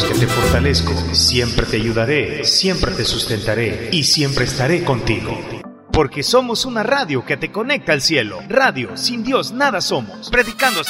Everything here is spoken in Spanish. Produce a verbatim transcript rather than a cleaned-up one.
Dios que te fortalezco, siempre te ayudaré, siempre te sustentaré y siempre estaré contigo. Porque somos una radio que te conecta al cielo. Radio, sin Dios nada somos. Predicando